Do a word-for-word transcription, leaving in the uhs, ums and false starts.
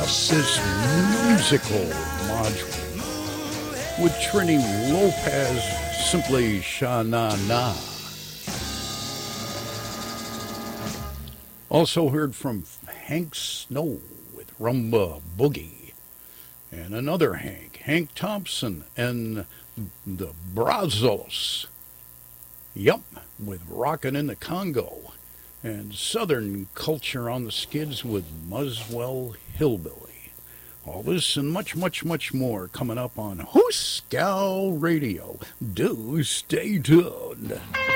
this musical module with Trini Lopez, simply Sha Na Na. Also heard from Hank Snow with Rumba Boogie, and another Hank, Hank Thompson and the Brazos. Yup, with Rockin' in the Congo, and Southern Culture on the Skids with Muswell Hillbilly. All this and much, much, much more coming up on Hooskow Radio. Do stay tuned.